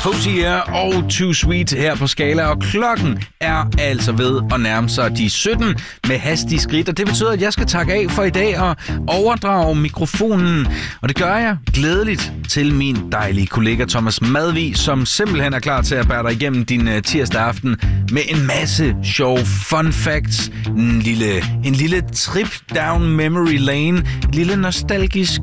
Hosier og Too Sweet her på Skala, og klokken er altså ved at nærme sig de 17 med hastige skridt, og det betyder, at jeg skal takke af for i dag og overdrage mikrofonen, og det gør jeg glædeligt til min dejlige kollega Thomas Madvig, som simpelthen er klar til at bære dig igennem din tirsdag aften med en masse sjove fun facts, en lille trip down memory lane, en lille nostalgisk